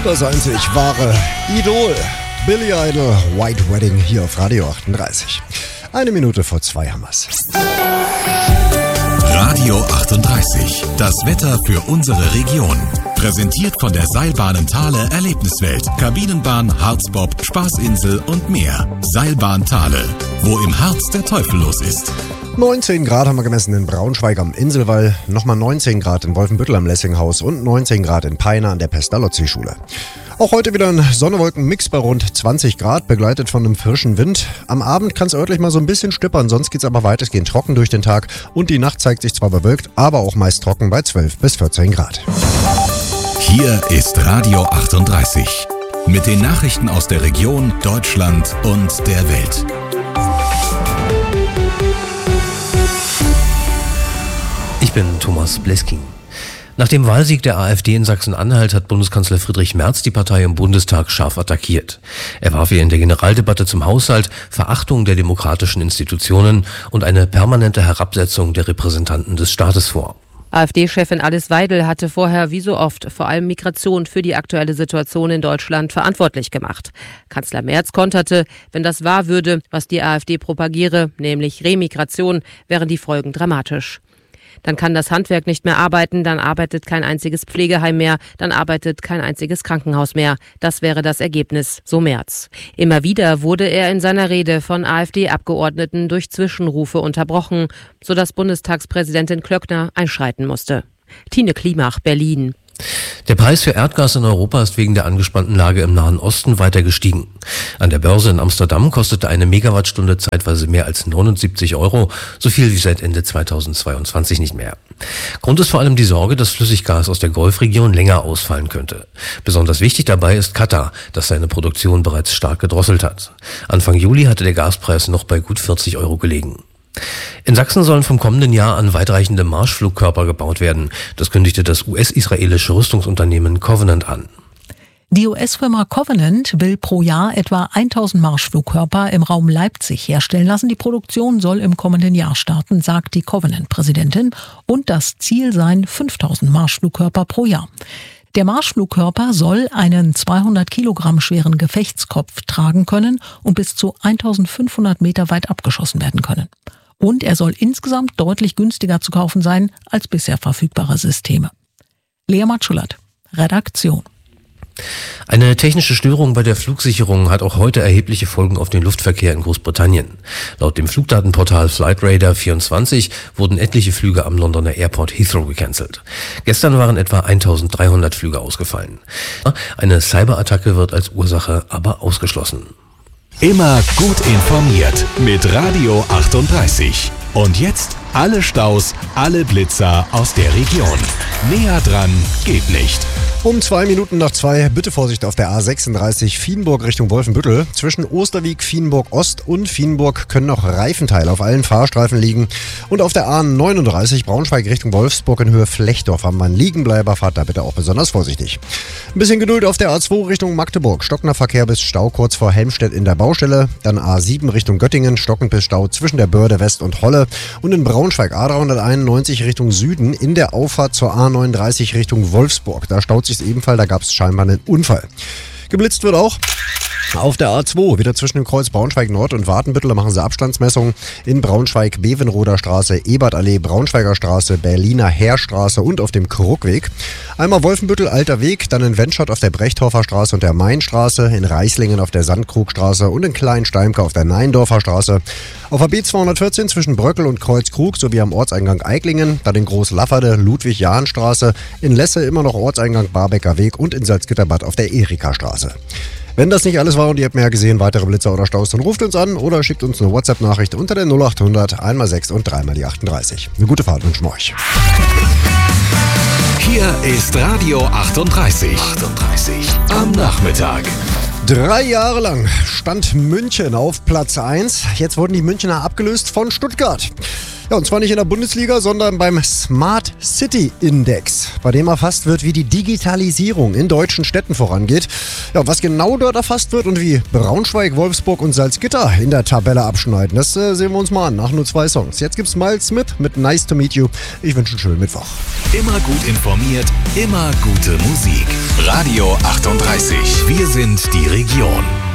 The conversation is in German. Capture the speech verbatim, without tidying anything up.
Das einzig wahre Idol. Billy Idol, White Wedding hier auf Radio achtunddreißig. Eine Minute vor zwei haben wir's. Radio achtunddreißig, das Wetter für unsere Region. Präsentiert von der Seilbahnen Thale Erlebniswelt, Kabinenbahn, Harzbob, Spaßinsel und mehr. Seilbahn Thale, wo im Harz der Teufel los ist. neunzehn Grad haben wir gemessen in Braunschweig am Inselwall, nochmal neunzehn Grad in Wolfenbüttel am Lessinghaus und neunzehn Grad in Peine an der Pestalozzi-Schule. Auch heute wieder ein Sonne-Wolken-Mix bei rund zwanzig Grad, begleitet von einem frischen Wind. Am Abend kann es örtlich mal so ein bisschen stüppern, sonst geht es aber weitestgehend trocken durch den Tag. Und die Nacht zeigt sich zwar bewölkt, aber auch meist trocken bei zwölf bis vierzehn Grad. Hier ist Radio achtunddreißig. Mit den Nachrichten aus der Region, Deutschland und der Welt. Ich bin Thomas Bleskin. Nach dem Wahlsieg der AfD in Sachsen-Anhalt hat Bundeskanzler Friedrich Merz die Partei im Bundestag scharf attackiert. Er warf ihr in der Generaldebatte zum Haushalt Verachtung der demokratischen Institutionen und eine permanente Herabsetzung der Repräsentanten des Staates vor. AfD-Chefin Alice Weidel hatte vorher wie so oft vor allem Migration für die aktuelle Situation in Deutschland verantwortlich gemacht. Kanzler Merz konterte, wenn das wahr würde, was die AfD propagiere, nämlich Remigration, wären die Folgen dramatisch. Dann kann das Handwerk nicht mehr arbeiten, dann arbeitet kein einziges Pflegeheim mehr, dann arbeitet kein einziges Krankenhaus mehr. Das wäre das Ergebnis, so Merz. Immer wieder wurde er in seiner Rede von AfD-Abgeordneten durch Zwischenrufe unterbrochen, sodass Bundestagspräsidentin Klöckner einschreiten musste. Tine Klimach, Berlin. Der Preis für Erdgas in Europa ist wegen der angespannten Lage im Nahen Osten weiter gestiegen. An der Börse in Amsterdam kostete eine Megawattstunde zeitweise mehr als neunundsiebzig Euro, so viel wie seit Ende zweitausendzweiundzwanzig nicht mehr. Grund ist vor allem die Sorge, dass Flüssiggas aus der Golfregion länger ausfallen könnte. Besonders wichtig dabei ist Katar, das seine Produktion bereits stark gedrosselt hat. Anfang Juli hatte der Gaspreis noch bei gut vierzig Euro gelegen. In Sachsen sollen vom kommenden Jahr an weitreichende Marschflugkörper gebaut werden. Das kündigte das U S-israelische Rüstungsunternehmen Covenant an. Die U S-Firma Covenant will pro Jahr etwa tausend Marschflugkörper im Raum Leipzig herstellen lassen. Die Produktion soll im kommenden Jahr starten, sagt die Covenant-Präsidentin. Und das Ziel seien fünftausend Marschflugkörper pro Jahr. Der Marschflugkörper soll einen zweihundert Kilogramm schweren Gefechtskopf tragen können und bis zu eintausendfünfhundert Meter weit abgeschossen werden können. Und er soll insgesamt deutlich günstiger zu kaufen sein als bisher verfügbare Systeme. Lea Matschulat, Redaktion. Eine technische Störung bei der Flugsicherung hat auch heute erhebliche Folgen auf den Luftverkehr in Großbritannien. Laut dem Flugdatenportal Flightradar vierundzwanzig wurden etliche Flüge am Londoner Airport Heathrow gecancelt. Gestern waren etwa eintausenddreihundert Flüge ausgefallen. Eine Cyberattacke wird als Ursache aber ausgeschlossen. Immer gut informiert mit Radio achtunddreißig. Und jetzt alle Staus, alle Blitzer aus der Region. Näher dran geht nicht. Um zwei Minuten nach zwei, bitte Vorsicht auf der A sechsunddreißig Vienburg Richtung Wolfenbüttel. Zwischen Osterwieck, Vienburg Ost und Vienburg können noch Reifenteile auf allen Fahrstreifen liegen. Und auf der A neununddreißig Braunschweig Richtung Wolfsburg in Höhe Flechdorf haben wir einen Liegenbleiber. Fahrt da bitte auch besonders vorsichtig. Ein bisschen Geduld auf der A zwei Richtung Magdeburg. Stockender Verkehr bis Stau kurz vor Helmstedt in der Baustelle. Dann A sieben Richtung Göttingen. Stockend bis Stau zwischen der Börde West und Holle. Und in Braunschweig A dreihunderteinundneunzig Richtung Süden in der Auffahrt zur A neununddreißig Richtung Wolfsburg. Da staut sich ebenfalls, da gab es scheinbar einen Unfall. Geblitzt wird auch auf der A zwei, wieder zwischen dem Kreuz Braunschweig Nord und Wartenbüttel, da machen sie Abstandsmessungen in Braunschweig, Bevenroder Straße, Ebertallee, Braunschweiger Straße, Berliner Heerstraße und auf dem Krugweg. Einmal Wolfenbüttel, Alter Weg, dann in Wenschott auf der Brechthofer Straße und der Mainstraße, in Reislingen auf der Sandkrugstraße und in Kleinsteimke auf der Neindorfer Straße. Auf der B zweihundertvierzehn zwischen Bröckel und Kreuzkrug sowie am Ortseingang Eiklingen, dann in Großlafferde, Ludwig-Jahn-Straße, in Lesse immer noch Ortseingang Barbecker Weg und in Salzgitterbad auf der Erika-Straße. Wenn das nicht alles war und ihr habt mehr gesehen, weitere Blitzer oder Staus, dann ruft uns an oder schickt uns eine WhatsApp-Nachricht unter der null achthundert einmal sechs und dreimal die achtunddreißig. Eine gute Fahrt wünschen wir euch. Hier ist Radio achtunddreißig. achtunddreißig am Nachmittag. Drei Jahre lang stand München auf Platz eins. Jetzt wurden die Münchner abgelöst von Stuttgart. Ja, und zwar nicht in der Bundesliga, sondern beim Smart City Index, bei dem erfasst wird, wie die Digitalisierung in deutschen Städten vorangeht. Ja, was genau dort erfasst wird und wie Braunschweig, Wolfsburg und Salzgitter in der Tabelle abschneiden, das äh, sehen wir uns mal an nach nur zwei Songs. Jetzt gibt's Miles Smith mit Nice to Meet You. Ich wünsche einen schönen Mittwoch. Immer gut informiert, immer gute Musik. Radio achtunddreißig. Wir sind die Region.